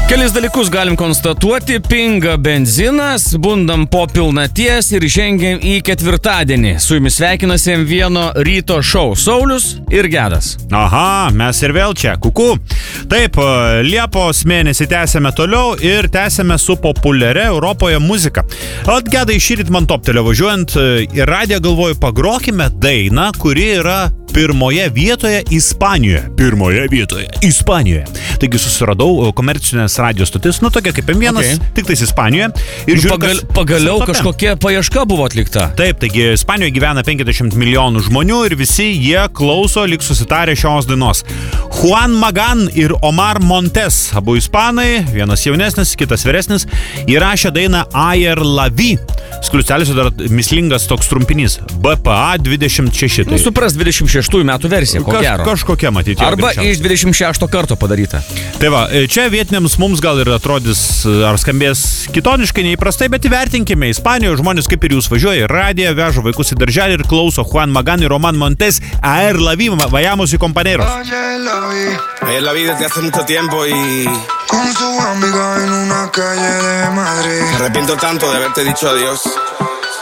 Kelis dalykus galim konstatuoti. Pinga benzinas, bundam po pilnaties ir žengiam į ketvirtadienį. Su jumis sveikinasi M1 ryto šou Saulius ir Gedas. Aha, mes ir vėl čia, kuku. Taip, Liepos mėnesį tęsėme toliau ir tęsėme su populiaria Europoje muzika. Gedai šįryt man toptelio važiuojant į radiją galvoju, pagrokime dainą, kuri yra pirmoje vietoje Ispanijoje. Taigi susiradau komercinės radijos stotis, tokia kaip M1, tik tais Ispanijoje. Ir pagaliau kažkokia paieška buvo atlikta. Taip, taigi Ispanijoje gyvena 50 milijonų žmonių ir visi jie klauso, lyg susitarę šios dainos. Juan Magán ir Omar Montes, abu ispanai, vienas jaunesnis, kitas vyresnis, įrašė dainą Ayer la Vi. Skliustelis dar mislingas toks trumpinys. BPA 26. Tai. Supras 26 metų versija, ko gero. Kažkokia matyti. Arba iš 26 karto padaryta. Tai va, čia vietiniams mums gal ir atrodys, ar skambės kitoniškai neįprastai, bet įvertinkime. Ispanijoje žmonės kaip ir jūs važiuoja į radiją, veža vaikus į darželį ir klauso Juan Magán ir Roman Montes. Ayer la Vi, vayamos y compañeros. Ayer la vi desde hace mucho tiempo y... Con su amiga en una calle de Madrid. Me arrepiento tanto de haberte dicho adiós.